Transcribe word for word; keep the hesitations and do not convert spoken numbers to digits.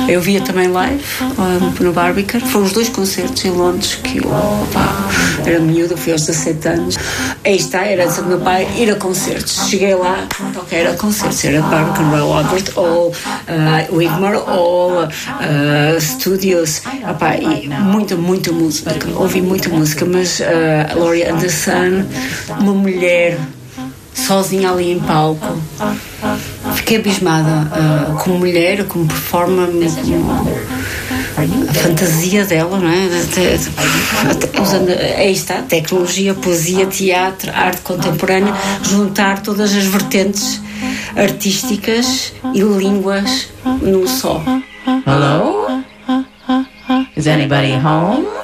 Eu via também live um, no Barbican. Foram os dois concertos em Londres que eu, opa, era miúda, fui aos dezassete anos. Aí está, era antes do meu pai ir a concertos. Cheguei lá, ok, era concertos, era Barbican, Royal Albert, ou uh, Wigmore, ou uh, Studios. Opa, e muita, muita música. Ouvi muita música, mas uh, a Laurie Anderson, uma mulher sozinha ali em palco. Fiquei abismada uh, como mulher, como performer, como a fantasia dela, não é? Até, até, usando, aí está, tecnologia, poesia, teatro, arte contemporânea, juntar todas as vertentes artísticas e línguas num só. Hello? Is anybody home?